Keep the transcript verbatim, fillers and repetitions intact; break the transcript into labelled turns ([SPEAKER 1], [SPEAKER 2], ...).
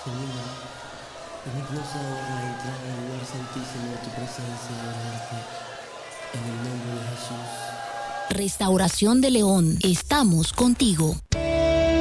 [SPEAKER 1] Señor, permítanos ahora entrar al lugar santísimo de tu presencia, orarte, en el nombre de Jesús.
[SPEAKER 2] Restauración de León, estamos contigo.